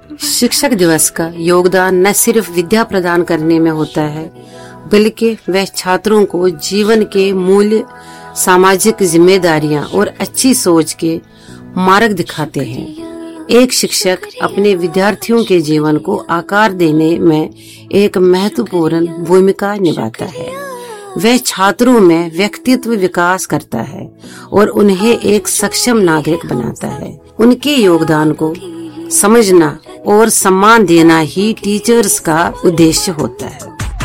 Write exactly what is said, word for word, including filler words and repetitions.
शिक्षक दिवस का योगदान न सिर्फ विद्या प्रदान करने में होता है, बल्कि वह छात्रों को जीवन के मूल्य, सामाजिक जिम्मेदारियां और अच्छी सोच के मार्ग दिखाते हैं। एक शिक्षक अपने विद्यार्थियों के जीवन को आकार देने में एक महत्वपूर्ण भूमिका निभाता है। वह छात्रों में व्यक्तित्व विकास करता है और उन्हें एक सक्षम नागरिक बनाता है। उनके योगदान को समझना और सम्मान देना ही टीचर्स का उद्देश्य होता है।